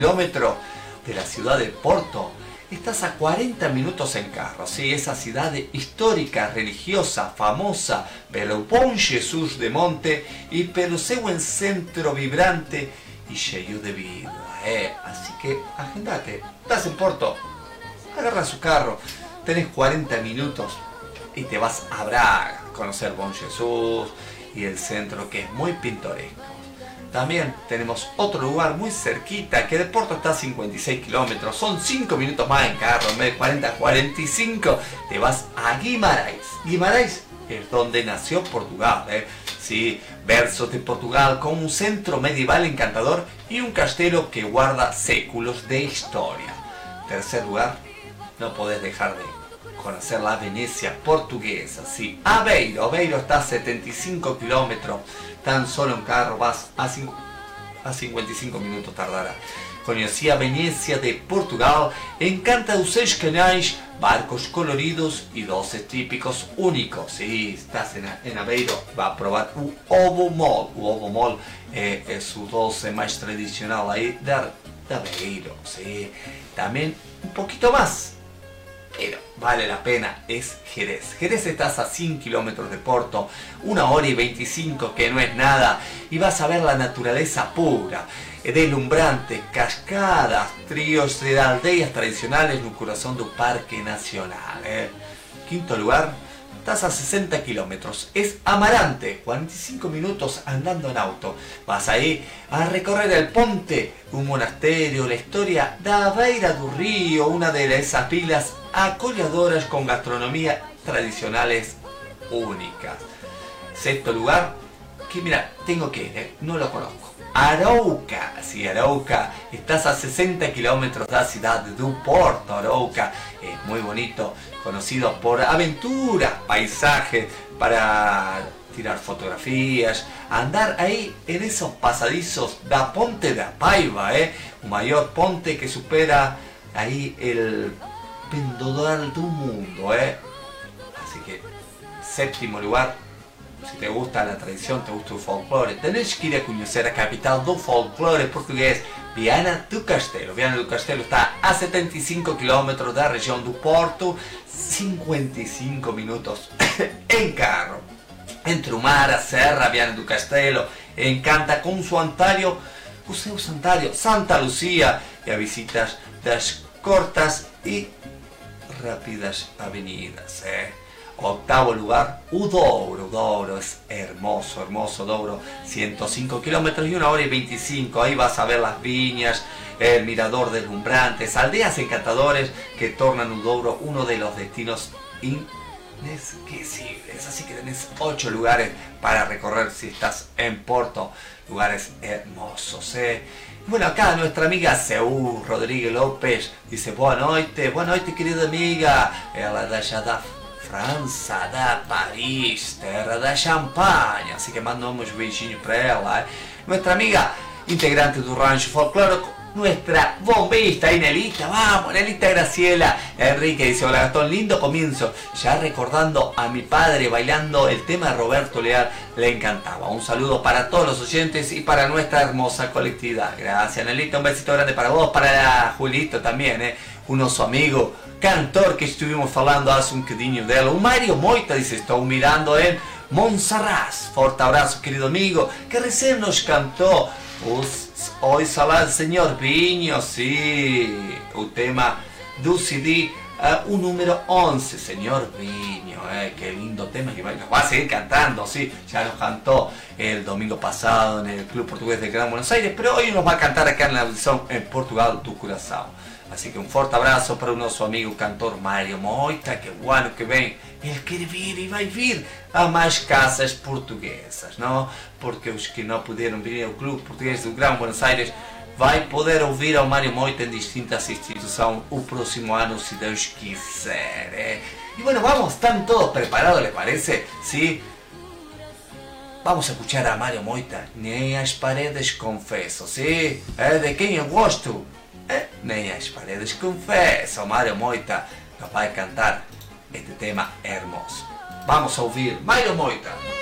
kilómetros de la ciudad de Porto. Estás a 40 minutos en carro, ¿sí? Esa ciudad histórica, religiosa, famosa, pelo Bom Jesus de Monte y pelo seu en centro vibrante y cheio de vida. Así que agendate, estás en Porto, agarra su carro, tenés 40 minutos y te vas a Braga, a conocer Bom Jesus y el centro, que es muy pintoresco. También tenemos otro lugar muy cerquita, que de Porto está a 56 kilómetros, son 5 minutos más en carro, en vez de 40, 45, te vas a Guimarães. Guimarães es donde nació Portugal, sí, versos de Portugal, con un centro medieval encantador y un castelo que guarda séculos de historia. Tercer lugar, no podés dejar de conocer la Venecia portuguesa, sí, Aveiro. Aveiro está a 75 kilómetros, tan solo en carro vas a 55 minutos tardará. Conocí a Venecia de Portugal, encanta os 6 canais, barcos coloridos y 12 típicos únicos. Si estás en Aveiro, va a probar o ovo mol. O ovo mol es o doce más tradicional ahí de Aveiro, sí. También un poquito más, pero vale la pena, es Jerez. Jerez estás a 100 kilómetros de Porto, 1 hora y 25, que no es nada, y vas a ver la naturaleza pura, deslumbrante, cascadas, tríos de aldeas tradicionales en el corazón del Parque Nacional. Quinto lugar, estás a 60 kilómetros, es Amarante, 45 minutos andando en auto. Vas ahí a recorrer el ponte, un monasterio, la historia da Beira do Río, una de esas vilas acolladoras con gastronomía tradicionales únicas. Sexto lugar, que mira, tengo que ir, no lo conozco. Arouca, sí, Arouca, estás a 60 kilómetros de la ciudad de Porto. Arouca es muy bonito, conocido por aventuras, paisajes, para tirar fotografías, andar ahí en esos pasadizos da Ponte da Paiva, un mayor ponte que supera ahí el pendoral del mundo, Así que, séptimo lugar, si te gusta la tradición, te gusta el folclore, tenés que ir a conocer a capital do folclore portugués, Viana do Castelo. Viana do Castelo está a 75 kilómetros da região do Porto, 55 minutos en carro. Entre o mar, a serra, Viana do Castelo, encanta com o seu santuário, Santa Lucía, e a visitas das cortas e rápidas avenidas. Octavo lugar, o Douro. Douro es hermoso, hermoso Douro, 105 kilómetros y 1 hora y 25. Ahí vas a ver las viñas, el mirador deslumbrantes, aldeas encantadores que tornan o Douro uno de los destinos inesquecibles. Así que tenés 8 lugares para recorrer si estás en Porto, lugares hermosos. Bueno, acá nuestra amiga Seu Rodríguez López dice: boa noite querida amiga, ela da já da França, da Paris, terra da champanhe, así que mandamos un beijinho para ela. Nuestra amiga integrante do Rancho Folclórico, nuestra bombista y Nelita, vamos, Nelita Graciela Enrique dice: hola Gastón, lindo comienzo, ya recordando a mi padre bailando el tema de Roberto Leal, le encantaba. Un saludo para todos los oyentes y para nuestra hermosa colectividad. Gracias Nelita, un besito grande para vos, para Julito también, uno su amigo, cantor que estuvimos falando hace un bocadinho dela. O Mario Moita dice: estou mirando en Monserrat. Forte abraço, querido amigo, que recién nos cantó Hoy Salad Señor Vinho, sí, o tema do CD, o número 11, Señor Vinho, qué lindo tema que nos va a seguir cantando, sí, ya nos cantó el domingo pasado en el Club Portugués de Gran Buenos Aires, pero hoy nos va a cantar acá en la audición en Portugal do Curaçao. Así que un fuerte abrazo para nuestro amigo cantor Mario Moita, que bueno que ven, él quiere vir y va a ir a más casas portuguesas, ¿no? Porque los que no pudieron venir al Club Portugués do Gran Buenos Aires vai poder ouvir ao Mario Moita en distintas instituciones el próximo año, si Dios quiser. Y bueno, vamos, ¿están todos preparados, les parece? ¿Sí? Vamos a escuchar a Mario Moita, Nem as paredes confesso, ¿sí? ¿De quién eu gosto? Nem as paredes confesso. Mario Moita nos va a cantar este tema hermoso. Vamos a oír Mario Moita.